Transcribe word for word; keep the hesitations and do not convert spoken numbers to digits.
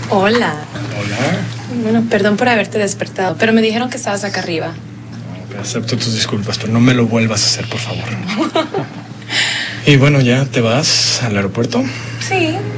Hola. Hola. Bueno, perdón por haberte despertado, pero me dijeron que estabas acá arriba. No, acepto tus disculpas, pero no me lo vuelvas a hacer, por favor. Y bueno, ¿ya te vas al aeropuerto? Sí.